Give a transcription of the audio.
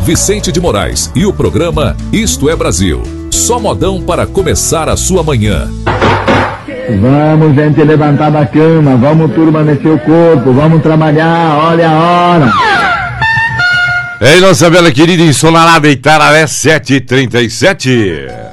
Vicente de Moraes e o programa Isto é Brasil. Só modão para começar a sua manhã. Vamos, gente, levantar da cama, vamos turma mexer o corpo, vamos trabalhar, olha a hora. Ei, nossa bela querida ensolarada Itararé 7h37.